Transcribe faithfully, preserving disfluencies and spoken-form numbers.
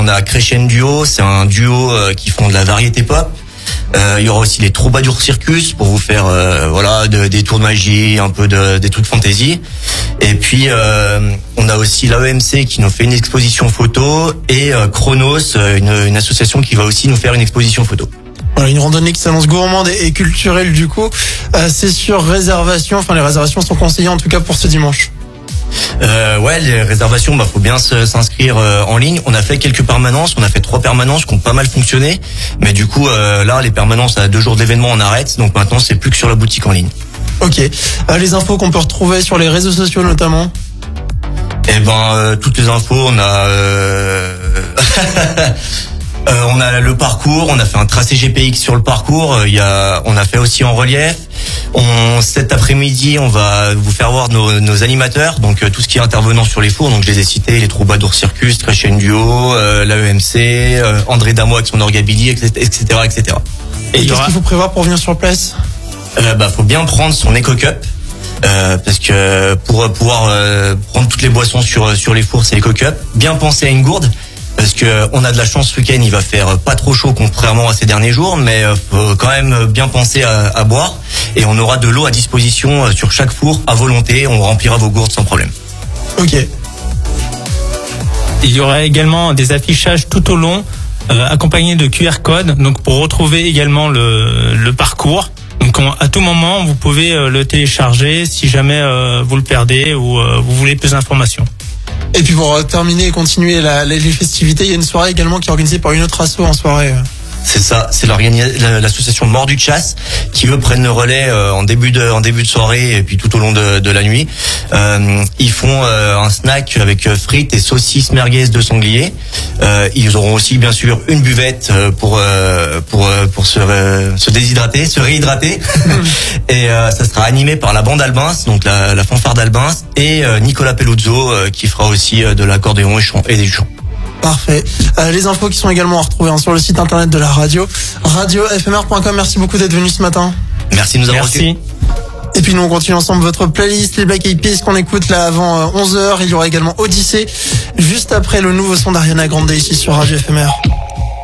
On a Crescenduo, c'est un duo euh, qui font de la variété pop. Euh, il y aura aussi les Troubadours Circus pour vous faire euh, voilà de, des tours de magie, un peu de, des trucs de fantaisie. Et puis euh, on a aussi l'A E M C qui nous fait une exposition photo et euh, Chronos, une, une association qui va aussi nous faire une exposition photo. Voilà, une randonnée qui s'annonce gourmande et culturelle du coup. Euh, c'est sur réservation, enfin les réservations sont conseillées en tout cas pour ce dimanche. Euh, ouais, les réservations, bah faut bien se, s'inscrire euh, en ligne. On a fait quelques permanences, on a fait trois permanences qui ont pas mal fonctionné, mais du coup euh, là les permanences à deux jours de l'événement on arrête, donc maintenant c'est plus que sur la boutique en ligne. Ok. Euh, les infos qu'on peut retrouver sur les réseaux sociaux notamment. Eh ben euh, toutes les infos, on a euh... euh, on a le parcours, on a fait un tracé G P X sur le parcours. Il y a, on a fait aussi en relief. On, cet après-midi, on va vous faire voir nos, nos animateurs, donc euh, tout ce qui est intervenant sur les fours. Donc je les ai cités, les Troubadours Circus, Crescenduo, euh, l'A E M C, euh, André Damois avec son Orgabilly, et cetera, et cetera. Et, et qu'est-ce aura... qu'il faut prévoir pour venir sur place? euh, Bah, faut bien prendre son Eco Cup. Euh, parce que pour pouvoir euh, prendre toutes les boissons sur sur les fours, c'est l'Eco Cup. Bien penser à une gourde. Parce que on a de la chance ce week-end, il va faire pas trop chaud contrairement à ces derniers jours, mais faut quand même bien penser à, à boire. Et on aura de l'eau à disposition sur chaque four à volonté. On remplira vos gourdes sans problème. Ok. Il y aura également des affichages tout au long, euh, accompagnés de Q R codes, donc pour retrouver également le, le parcours. Donc on, à tout moment, vous pouvez euh, le télécharger si jamais euh, vous le perdez ou euh, vous voulez plus d'informations. Et puis pour terminer et continuer la, les festivités, il y a une soirée également qui est organisée par une autre asso en soirée. C'est ça, c'est l'association Mordu de Chasse qui veut prendre le relais euh, en début de en début de soirée et puis tout au long de, de la nuit. Euh, ils font euh, un snack avec frites et saucisses merguez de sanglier. Euh, ils auront aussi bien sûr une buvette pour euh, pour pour se euh, se déshydrater, se réhydrater. Et euh, ça sera animé par la bande Albins, donc la, la fanfare d'Albins et euh, Nicolas Peluzzo euh, qui fera aussi euh, de l'accordéon et, chant, et des chants. Parfait. Euh, les infos qui sont également à retrouver hein, sur le site internet de la radio, radio f m r point com. Merci beaucoup d'être venu ce matin. Merci de nous avoir reçus. Et puis nous on continue ensemble votre playlist, les Black Eyed Peas qu'on écoute là avant euh, onze heures. Il y aura également Odyssée juste après le nouveau son d'Ariana Grande ici sur Radio F M R.